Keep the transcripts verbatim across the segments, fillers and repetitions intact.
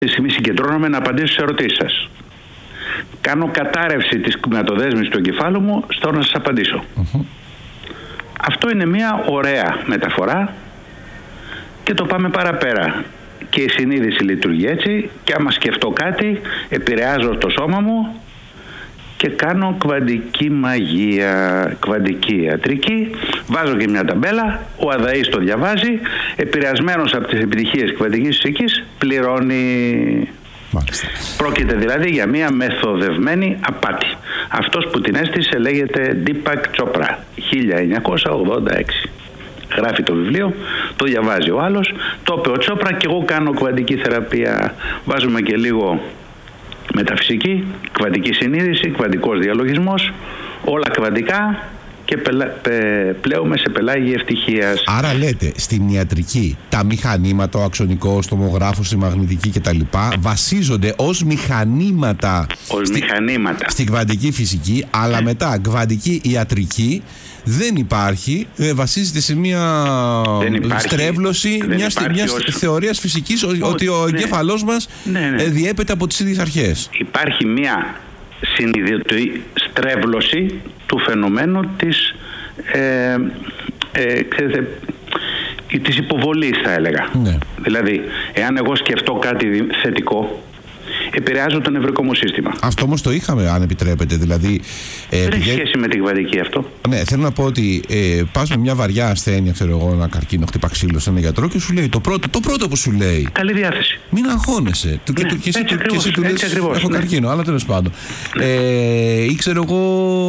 τη στιγμή συγκεντρώνομαι να απαντήσω σε ερωτήσεις σας. Κάνω κατάρρευση της κτηματοδέσμης του εγκεφάλου μου στο να σας απαντήσω. Mm-hmm. Αυτό είναι μια ωραία μεταφορά και το πάμε παραπέρα. Και η συνείδηση λειτουργεί έτσι και άμα σκεφτώ κάτι επηρεάζω το σώμα μου και κάνω κβαντική μαγεία, κβαντική ιατρική. Βάζω και μια ταμπέλα, ο αδαής το διαβάζει, επηρεασμένος από τις επιτυχίες κβαντικής φυσικής πληρώνει. Μάλιστα. Πρόκειται δηλαδή για μια μεθοδευμένη απάτη. Αυτός που την έστησε λέγεται Deepak Chopra, χίλια εννιακόσια ογδόντα έξι. Γράφει το βιβλίο, το διαβάζει ο άλλος, το είπε ο Τσόπρα και εγώ κάνω κβαντική θεραπεία. Βάζουμε και λίγο μεταφυσική, κβαντική συνείδηση, κβαντικός διαλογισμός, όλα κβαντικά και πελα... πε... πλέουμε σε πελάγη ευτυχίας. Άρα λέτε στην ιατρική τα μηχανήματα, ο αξονικός, το τομογράφος, η μαγνητική κτλ. Βασίζονται ως μηχανήματα, ως στη... μηχανήματα στη κβαντική φυσική, αλλά ε. μετά κβαντική ιατρική δεν υπάρχει, ε, βασίζεται σε μια υπάρχει, στρέβλωση μιας, μιας ως... θεωρίας φυσικής ο, ότι ο ναι. εγκέφαλός μας ναι, ναι. Ε, διέπεται από τις ίδιες αρχές. Υπάρχει μια συνειδητή στρέβλωση του φαινομένου της, ε, ε, ξέρετε, της υποβολής θα έλεγα. Ναι. Δηλαδή, εάν εγώ σκεφτώ κάτι θετικό, επηρεάζω το νευρικό μου σύστημα. Αυτό όμως το είχαμε, αν επιτρέπετε. Δηλαδή, ε, δεν έχει σχέση με την κβαντική αυτό. Ναι, θέλω να πω ότι ε, πας με μια βαριά ασθένεια, ξέρω εγώ, ένα καρκίνο, χτύπα ξύλο σε έναν γιατρό και σου λέει το πρώτο, το πρώτο που σου λέει. Καλή διάθεση. Μην αγχώνεσαι. Ναι, και, και, εσύ, και εσύ του λες, έχω ναι. καρκίνο, αλλά τέλος πάντων. Ναι. Ε, ή ξέρω εγώ,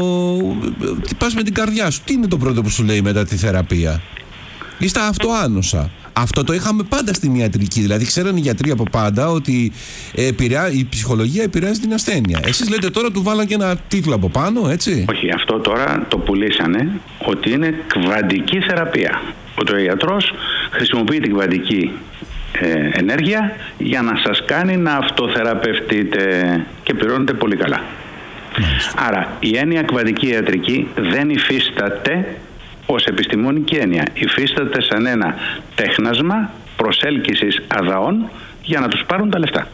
πας με την καρδιά σου. Τι είναι το πρώτο που σου λέει μετά τη θεραπεία? Ή στα αυτοάνοσα. Αυτό το είχαμε πάντα στην ιατρική. Δηλαδή, ξέραν οι γιατροί από πάντα ότι επηρεά, η ψυχολογία επηρεάζει την ασθένεια. Εσείς λέτε τώρα του βάλαν και ένα τίτλο από πάνω, έτσι. Όχι, αυτό τώρα το πουλήσανε ότι είναι κβαντική θεραπεία. Ότι ο ιατρός χρησιμοποιεί την κβαντική ε, ενέργεια για να σας κάνει να αυτοθεραπευτείτε και πληρώνετε πολύ καλά. Μάλιστα. Άρα, η έννοια κβαντική ιατρική δεν υφίσταται ως επιστημονική έννοια. Υφίσταται σαν ένα τέχνασμα προσέλκυσης αδαών για να τους πάρουν τα λεφτά.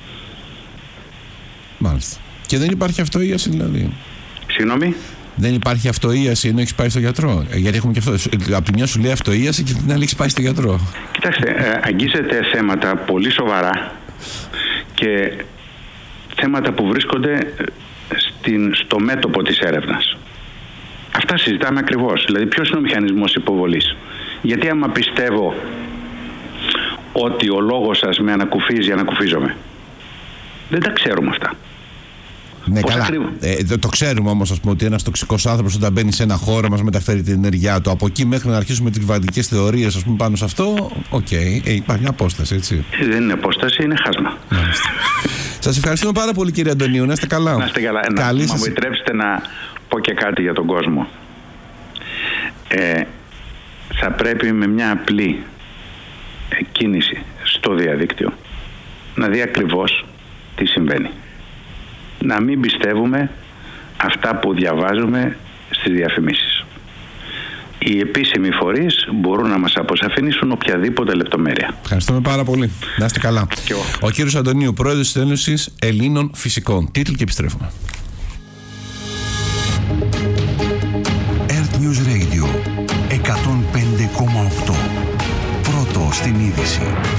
Μάλιστα. Και δεν υπάρχει αυτοίαση δηλαδή? Συγγνώμη? Δεν υπάρχει αυτοίαση ενώ έχεις πάει στο γιατρό? Γιατί έχουμε και αυτό. Από τη μια σου λέει αυτοίαση και την άλλη έχεις πάει στο γιατρό. Κοιτάξτε, ε, αγγίζεται θέματα πολύ σοβαρά και θέματα που βρίσκονται στην, στο μέτωπο της έρευνας. Αυτά συζητάμε ακριβώς. Δηλαδή, ποιος είναι ο μηχανισμός υποβολής? Γιατί άμα πιστεύω ότι ο λόγος σας με ανακουφίζει, ανακουφίζομαι. Δεν τα ξέρουμε αυτά. Ναι, πώς καλά. Ε, το, το ξέρουμε όμως, ας πούμε, ότι ένας τοξικός άνθρωπος όταν μπαίνει σε ένα χώρο μας μεταφέρει την ενέργειά του. Από εκεί μέχρι να αρχίσουμε τις κβαντικές θεωρίες, ας πούμε, πάνω σε αυτό, οκ, okay, ε, υπάρχει μια απόσταση, έτσι. Δεν είναι απόσταση, είναι χάσμα. Σας ευχαριστούμε πάρα πολύ, κύριε Αντωνίου. Να είστε καλά. Να είστε καλά. Καλή να σας... μου επιτρέψετε να πω και κάτι για τον κόσμο. Ε, θα πρέπει με μια απλή κίνηση στο διαδίκτυο να δει ακριβώς τι συμβαίνει. Να μην πιστεύουμε αυτά που διαβάζουμε στις διαφημίσεις. Οι επίσημοι φορείς μπορούν να μας αποσαφηνίσουν οποιαδήποτε λεπτομέρεια. Ευχαριστούμε πάρα πολύ. Να είστε καλά. Ο κύριος Αντωνίου, πρόεδρος της Ένωσης Ελλήνων Φυσικών. Τίτλοι και επιστρέφουμε. Earth News Radio εκατόν πέντε κόμμα οκτώ. Πρώτο στην είδηση.